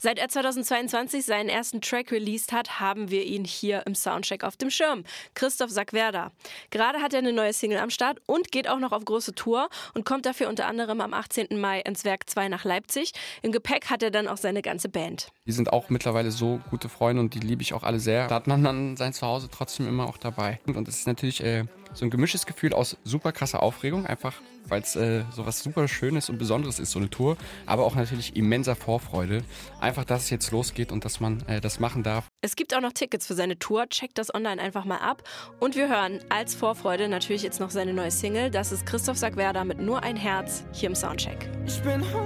Seit er 2022 seinen ersten Track released hat, haben wir ihn hier im Soundcheck auf dem Schirm. Christoph Sackwerda. Gerade hat er eine neue Single am Start und geht auch noch auf große Tour und kommt dafür unter anderem am 18. Mai ins Werk 2 nach Leipzig. Im Gepäck hat er dann auch seine ganze Band. Die sind auch mittlerweile so gute Freunde und die liebe ich auch alle sehr. Da hat man dann sein Zuhause trotzdem immer auch dabei. Und es ist natürlich so ein gemischtes Gefühl aus super krasser Aufregung, einfach weil es so was super Schönes und Besonderes ist, so eine Tour, aber auch natürlich immenser Vorfreude. Einfach, dass es jetzt losgeht und dass man das machen darf. Es gibt auch noch Tickets für seine Tour, checkt das online einfach mal ab. Und wir hören als Vorfreude natürlich jetzt noch seine neue Single. Das ist Christoph Sackwerda mit Nur ein Herz hier im Soundcheck.